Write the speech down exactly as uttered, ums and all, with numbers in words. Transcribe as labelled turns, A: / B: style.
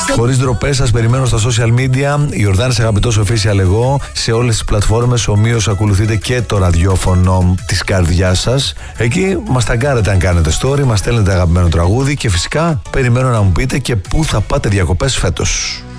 A: Χωρίς ντροπές, σας περιμένω στα social media. Ιορδάνης Αγαπητός Official εγώ. Σε όλες τις πλατφόρμες ομοίως ακολουθείτε και το ραδιόφωνο της καρδιάς σας. Εκεί μας ταγκάρετε αν κάνετε story, μας στέλνετε αγαπημένο τραγούδι και φυσικά περιμένω να μου πείτε και πού θα πάτε διακοπές φέτος.